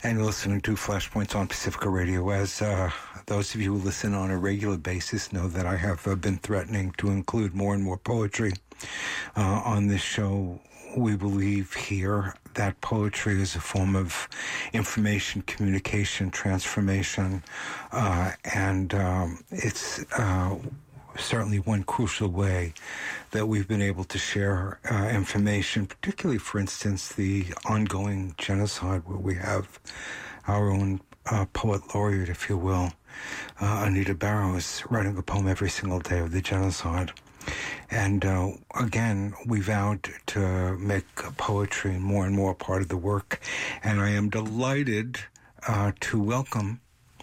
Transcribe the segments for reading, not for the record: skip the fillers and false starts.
And you're listening to Flashpoints on Pacifica Radio. As those of you who listen on a regular basis know that I have been threatening to include more and more poetry on this show. We believe here that poetry is a form of information, communication, transformation, and it's certainly one crucial way that we've been able to share information, particularly, for instance, the ongoing genocide, where we have our own poet laureate, if you will, Anita Barrows, writing a poem every single day of the genocide. And again, we vowed to make poetry more and more a part of the work. And I am delighted to welcome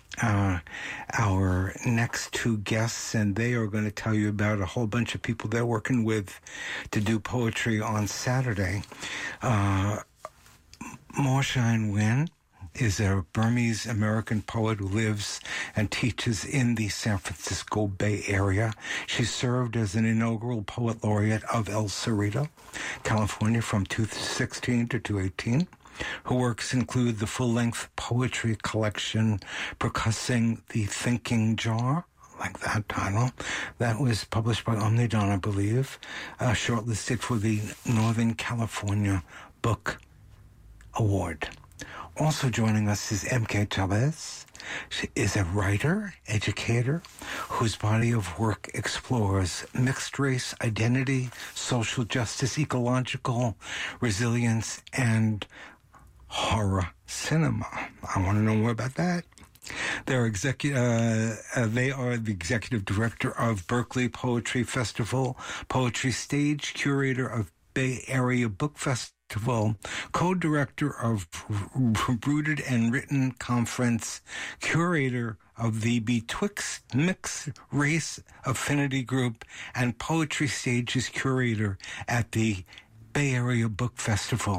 our next two guests, and they are going to tell you about a whole bunch of people they're working with to do poetry on Saturday. Marshain Nguyen is a Burmese-American poet who lives and teaches in the San Francisco Bay Area. She served as an inaugural poet laureate of El Cerrito, California from 2016 to 2018. Her works include the full-length poetry collection Percussing the Thinking Jar, like that title. That was published by Omnidon, I believe, shortlisted for the Northern California Book Award. Also joining us is M.K. Chavez. She is a writer, educator, whose body of work explores mixed race identity, social justice, ecological resilience, and horror cinema. I want to know more about that. They are the executive director of Berkeley Poetry Festival, poetry stage, curator of Bay Area Book Festival, co-director of Rooted and Written Conference, curator of the Betwixt Mixed Race Affinity Group, and poetry stages curator at the Bay Area Book Festival.